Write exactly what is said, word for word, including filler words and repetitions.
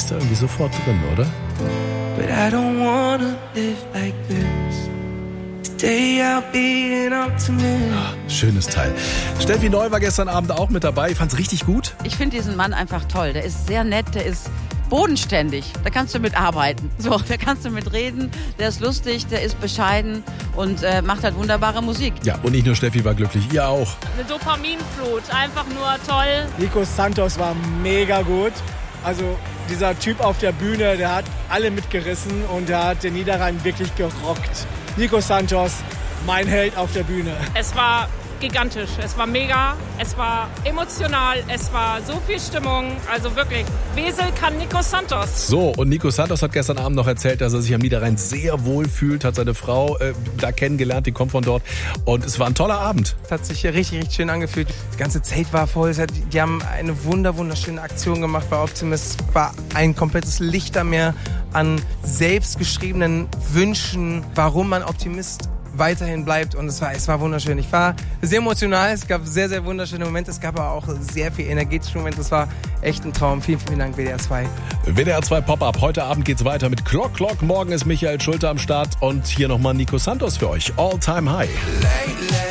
steckst da irgendwie sofort drin, oder? But I don't wanna live like this. Today I'll be an optimist. Ah, schönes Teil. Steffi Neu war gestern Abend auch mit dabei. Ich fand's richtig gut. Ich finde diesen Mann einfach toll. Der ist sehr nett, der ist bodenständig. Da kannst du mit arbeiten. So, da kannst du mit reden. Der ist lustig, der ist bescheiden und äh, macht halt wunderbare Musik. Ja, und nicht nur Steffi war glücklich, ihr auch. Eine Dopaminflut, einfach nur toll. Nico Santos war mega gut. Also dieser Typ auf der Bühne, der hat alle mitgerissen und der hat den Niederrhein wirklich gerockt. Nico Santos, mein Held auf der Bühne. Es war gigantisch, es war mega, es war emotional, es war so viel Stimmung, also wirklich, Wesel kann Nico Santos. So, und Nico Santos hat gestern Abend noch erzählt, dass er sich am Niederrhein sehr wohl fühlt, hat seine Frau äh, da kennengelernt, die kommt von dort und es war ein toller Abend. Es hat sich richtig, richtig schön angefühlt. Das ganze Zelt war voll, hat, die haben eine wunder, wunderschöne Aktion gemacht bei Optimist. Es war ein komplettes Lichtermeer an selbstgeschriebenen Wünschen, warum man Optimist weiterhin bleibt und es war, es war wunderschön. Ich war sehr emotional, es gab sehr, sehr wunderschöne Momente, es gab aber auch sehr viel energetische Momente, es war echt ein Traum. Vielen, vielen Dank, W D R zwei. W D R zwei Pop-Up, heute Abend geht's weiter mit Clock Clock, morgen ist Michael Schulte am Start und hier nochmal Nico Santos für euch, All Time High. Lately